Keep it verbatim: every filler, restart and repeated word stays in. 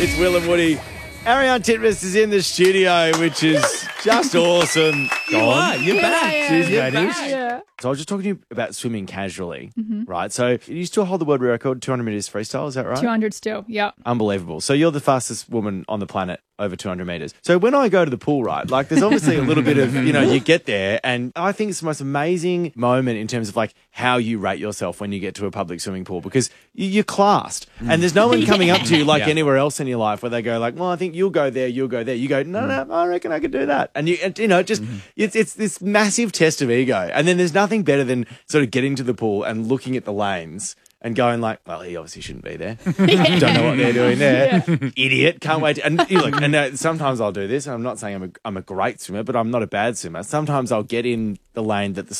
It's Will and Woody. Ariane Titmus is in the studio, which is just awesome. You are. You're back. She's You're made it. back. Yeah. So I was just talking to you about swimming casually, right? So you still hold the world record, two hundred metres freestyle, is that right? two hundred still, yeah. Unbelievable. So you're the fastest woman on the planet over two hundred metres. So when I go to the pool, right, like there's obviously a little bit of, you know, you get there and I think it's the most amazing moment in terms of like how you rate yourself when you get to a public swimming pool because you- you're classed and there's no one coming up to you like Yeah. anywhere else in your life where they go like, well, I think you'll go there, you'll go there. You go, no, no, I reckon I could do that. And you, and, you know, just, it's, it's this massive test of ego. And then there's nothing better than sort of getting to the pool and looking at the lanes and going like, well, he obviously shouldn't be there. Don't know what they're doing there. Idiot. Can't wait. To, and you look, and uh, sometimes I'll do this. I'm not saying I'm a, I'm a great swimmer, but I'm not a bad swimmer. Sometimes I'll get in the lane that the